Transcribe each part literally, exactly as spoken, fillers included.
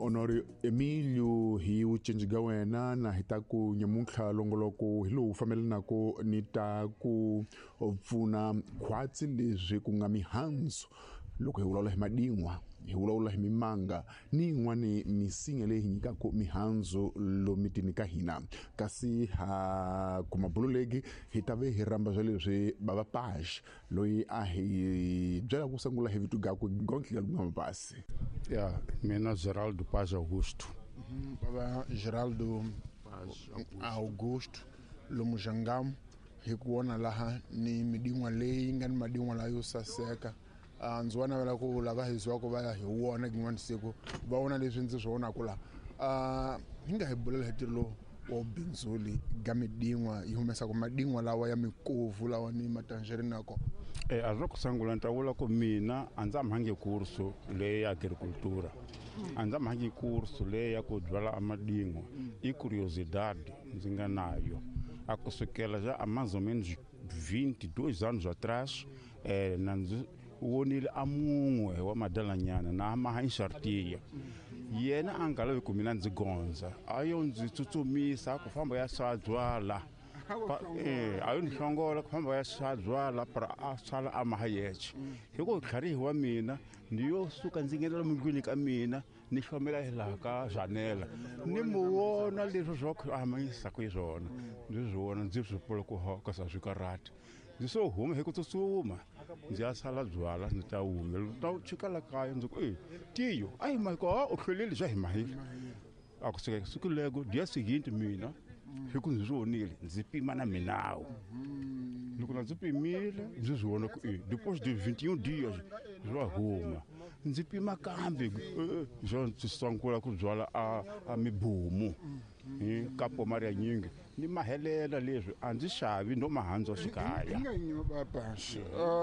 Honore Emilio hi uchenjiga wena na hitaku nyamunkha longoloko hi lowu fambelanako ni ta ku pfuna khwatsi leswi ku nga mihandzu loko hi vulavula hi madin'wa hi vulavula hi mimanga ni yin'wani misinya leyi hi nyikaka mihandzu lomitini ka hina kasi ha kuma bululeki hi ta ve hi ramba swa leswi baba Pash loyi a hi byela ku sungula hi vitu gaku gonke ka mapasi. Ya mina Geraldo Paz Augusto. Mm, baba Geraldo Paz Augusto lomu Jangam hi kuona laha ni midin'wa leyi nga ni madin'wa la yo saseka. Uh, ndzi vona vela ku lava hi zwa ku va ya hi wona gin'wana siku va vona leswi ndzi swi vona ku la uh, hi nga hi bulela hi tilo wa bindzuli ga midin'wa yi humesa ku madin'wa lawa ya mikovu lawa ni matangerine nako. Eh a ku sangula ntawula ku mina andza mhange kurso le ya agricultura andza mhange kurso le ya ku byala amadin'wa i curiosidade ndzi nga nayo a kusukela já há mais ou menos vinte e dois anos atrás eh nanzi wonile amunwe wa madalanyana na maha inshartiya yena angalavi ku mina ndzi gondza ayo ndzi tsutsumisa ku famba ya sadzwala eh ayo ni hlongola ku famba ya sadzwala para a sala amaha yeche hiko tlhari wa mina ndiyo suka ndzi ngena mungwini ka mina ni hlomela hilaha ka Janela ni muwona leswo zwa ku amanyisa ku izona ndzi zwona ndzi swipula ku hoka sa swikarati ndzi so huma hi ku tsutsuma ndzi ya sala dzwala ndzi ta hume ta chikala kaya ndzi ku eh tiyo ai my god u hloleli swa hi mahile a ku sika siku lego dia seguinte mina hi ku ndzi zwonile ndzi pima na minawu loko ndzi pimile ndzi zwona ku eh depois de vinte e um dias zwa huma ndzi pima kambe jo ndzi sangula ku byala a a mibomu hi kapo Maria nyingi ni mahelela leswi a ndzi xavi no mahandzu xikaya nga nyima baba uh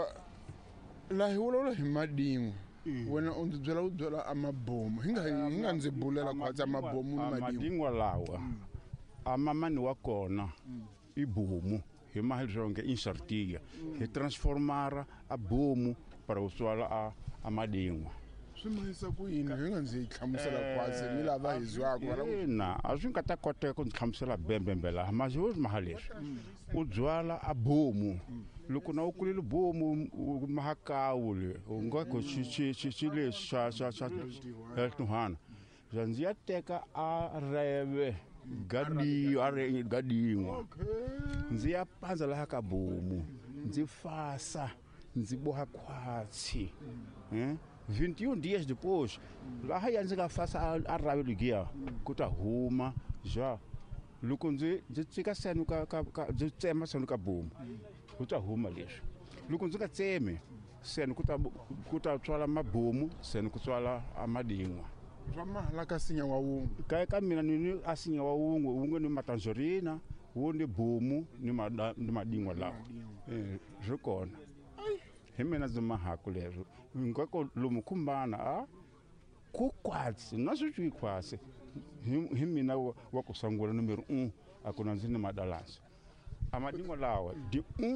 la hi vulavula hi madin'wa wena u ndzi byela u byala amabomu hi nga hi nga ndzi bulela khwatsi amabomu ni madin'wa madin'wa lawa a mamani wa kona i bomu hi mahiljonge inshartiya hi transformara a bomu para uswala a a madin'wa swi mahisa ku yini hi nga ndzi hlamusela khwatsi ni lava hi zwaka na a swi nga ta koteka ku ndzi hlamusela bembembela mazi wo mahaleswi u byala a bomu loko na u kulile bomu mahakawu le u nga ko chi chi chi chi le xa xa xa hetuhana ndzi ya teka a reve gadi are gadinwa ndzi ya panza laha ka bomu ndzi fasa ndzi boha khwatsi eh vinte e um dias depois laha ya ndzi nga fasa a rave lugia ku ta huma ja loko ndzi ndzi tsika senu ka ka ndzi tsema senu ka bomu ku ta huma leswi loko ndzi nga tseme senu ku ta ku ta tswala mabomu senu ku tswala amadin'wa swa mahala ka sinya wa wungu ka ka mina ni asinya wa wungu wungu ni matangerina wo ni bomu ni ni madin'wa lawa eh zwi kona hi mina ndzi mahaku leswo ngako lomu khumbana a ku kwatsi na swi swi khwasi hi mina wa ku sangula numero um a ku na ndzi ni madalansi amadin'wa lawa di